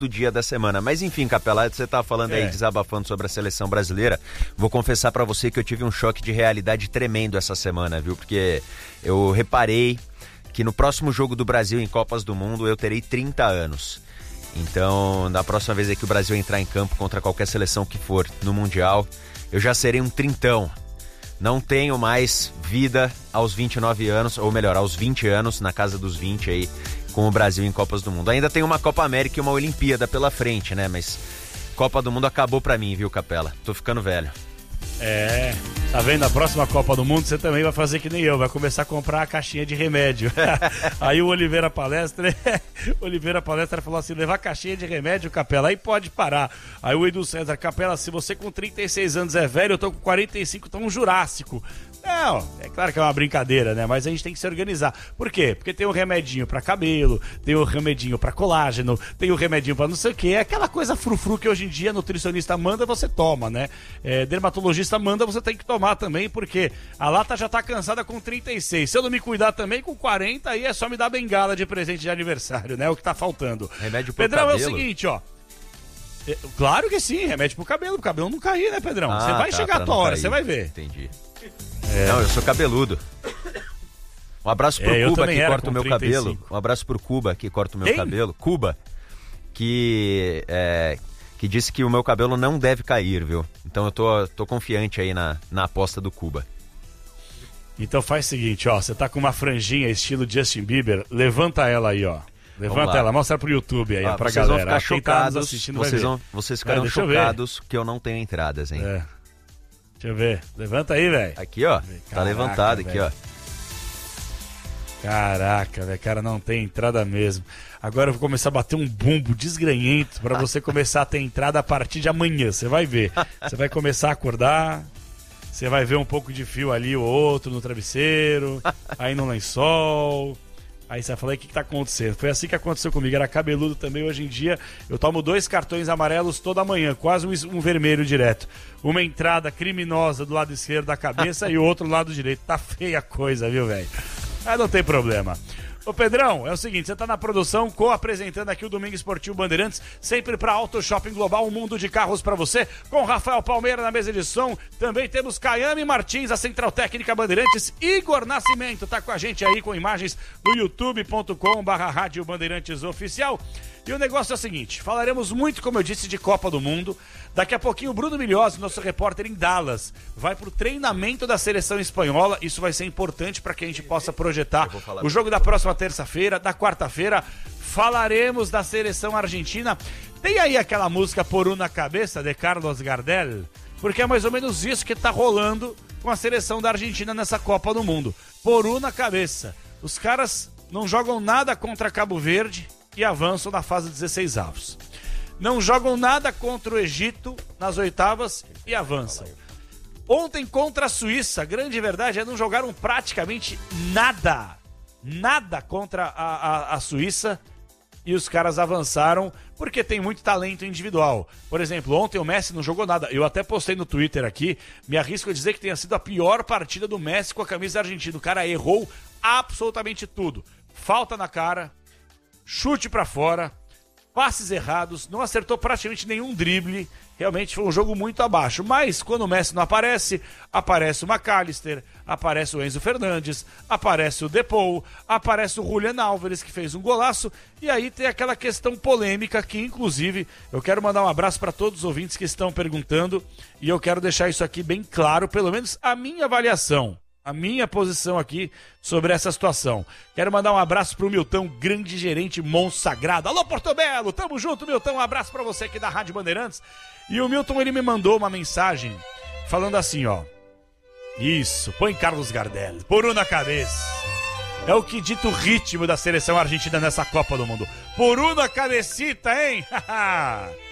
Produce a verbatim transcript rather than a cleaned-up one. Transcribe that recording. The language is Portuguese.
do dia da semana. Mas enfim, Capela, você tá falando aí, É. desabafando sobre a seleção brasileira. Vou confessar pra você que eu tive um choque de realidade tremendo essa semana, viu? Porque eu reparei que no próximo jogo do Brasil em Copas do Mundo eu terei trinta anos. Então, na próxima vez aí que o Brasil entrar em campo contra qualquer seleção que for no Mundial, eu já serei um trintão. Não tenho mais vida aos vinte e nove anos, ou melhor, aos vinte anos, na casa dos vinte aí, com o Brasil em Copas do Mundo. Ainda tem uma Copa América e uma Olimpíada pela frente, né? Mas Copa do Mundo acabou pra mim, viu, Capela? Tô ficando velho. É, tá vendo? A próxima Copa do Mundo você também vai fazer que nem eu, vai começar a comprar a caixinha de remédio. Aí o Oliveira Palestra, Oliveira Palestra falou assim, levar caixinha de remédio, Capela, aí pode parar. Aí o Edu César, Capela, se você com trinta e seis anos é velho, eu tô com quarenta e cinco, tô um Jurássico. Não, é claro que é uma brincadeira, né? Mas a gente tem que se organizar. Por quê? Porque tem o remedinho pra cabelo, tem o remedinho pra colágeno, tem o remedinho pra não sei o quê. É aquela coisa frufru que hoje em dia nutricionista manda, você toma, né? É, dermatologista manda, você tem que tomar também, porque a lata já tá cansada com trinta e seis. Se eu não me cuidar também, com quarenta, aí é só me dar bengala de presente de aniversário, né? O que tá faltando. Remédio pro Pedrão, cabelo? é o seguinte, ó. É, claro que sim, remédio pro cabelo, pro cabelo não cair, né, Pedrão? Ah, Você vai tá, chegar a pra tua não hora, cair. você vai ver. Entendi. É. Não, eu sou cabeludo. Um abraço pro É, eu Cuba também que era corta o com meu trinta e cinco. cabelo. Um abraço pro Cuba que corta o meu Quem? cabelo. Cuba, que é, que disse que o meu cabelo não deve cair, viu? Então eu tô, tô confiante aí na, na aposta do Cuba. Então faz o seguinte, ó, você tá com uma franjinha estilo Justin Bieber, levanta ela aí, ó. Levanta ela, mostra pro YouTube aí, Ah, ó, pra vocês galera. vão ficar Quem tá nos chocados, assistindo vai vocês, ver. vão, vocês ficarão É, deixa eu ver. chocados que eu não tenho entradas, hein? É. Deixa eu ver, levanta aí, velho. Aqui, ó, tá Caraca, levantado aqui, velho. ó. Caraca, velho, cara, não tem entrada mesmo. Agora eu vou começar a bater um bumbo desgranhento pra você começar a ter entrada a partir de amanhã, você vai ver. Você vai começar a acordar, você vai ver um pouco de fio ali ou outro no travesseiro, aí no lençol. Aí você vai falar, o que, que tá acontecendo? Foi assim que aconteceu comigo, era cabeludo também. Hoje em dia eu tomo dois cartões amarelos toda manhã, quase um, um vermelho direto. Uma entrada criminosa do lado esquerdo da cabeça e outro do lado direito. Tá feia a coisa, viu, velho? Mas não tem problema. Ô Pedrão, é o seguinte, você tá na produção, co-apresentando aqui o Domingo Esportivo Bandeirantes, sempre pra Auto Shopping Global, um mundo de carros pra você, com Rafael Palmeira na mesa de som, também temos Caiame Martins, a Central Técnica Bandeirantes, Igor Nascimento tá com a gente aí com imagens no youtube ponto com barra Rádio Bandeirantes Oficial. E o negócio é o seguinte, falaremos muito, como eu disse, de Copa do Mundo. Daqui a pouquinho o Bruno Milhozzi, nosso repórter em Dallas, vai pro treinamento da seleção espanhola. Isso vai ser importante para que a gente possa projetar o jogo da próxima terça-feira, da quarta-feira. Falaremos da seleção argentina. Tem aí aquela música Por Una Cabeça, de Carlos Gardel? Porque é mais ou menos isso que tá rolando com a seleção da Argentina nessa Copa do Mundo. Por Una Cabeça. Os caras não jogam nada contra Cabo Verde e avançam na fase dezesseis avos. Não jogam nada contra o Egito nas oitavas e avançam. Ontem contra a Suíça, a grande verdade é que não jogaram praticamente nada. Nada contra a, a, a Suíça e os caras avançaram porque tem muito talento individual. Por exemplo, ontem o Messi não jogou nada. Eu até postei no Twitter aqui, me arrisco a dizer que tenha sido a pior partida do Messi com a camisa argentina. O cara errou absolutamente tudo. Falta na cara, chute pra fora, passes errados, não acertou praticamente nenhum drible. Realmente foi um jogo muito abaixo. Mas quando o Messi não aparece, aparece o McAllister, aparece o Enzo Fernandes, aparece o Depou, aparece o Julián Álvares, que fez um golaço. E aí tem aquela questão polêmica que, inclusive, eu quero mandar um abraço para todos os ouvintes que estão perguntando. E eu quero deixar isso aqui bem claro, pelo menos a minha avaliação, a minha posição aqui sobre essa situação. Quero mandar um abraço pro Milton, grande gerente monsagrado. Alô, Portobello, tamo junto, Milton. Um abraço pra você aqui da Rádio Bandeirantes. E o Milton, ele me mandou uma mensagem falando assim, ó. Isso, põe Carlos Gardel, por uma cabeça. É o que dita o ritmo da seleção argentina nessa Copa do Mundo. Por uma cabecita, hein?